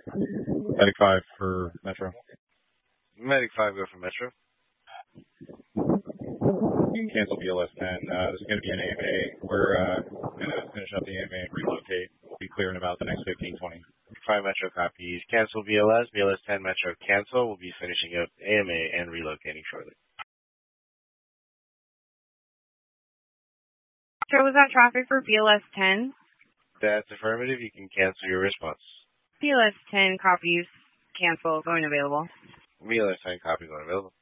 Medic 5 for Metro. Medic 5, go for Metro. You can cancel BLS 10. This is going to be an AMA. We're going to finish up the AMA and relocate. We'll be clear in about the next 15-20. 5 Metro copies. Cancel BLS. BLS 10 Metro cancel. We'll be finishing up AMA and relocating shortly. So was that traffic for BLS 10? That's affirmative. You can cancel your response. BLS 10 copies. Cancel. Going available. BLS 10 copies unavailable.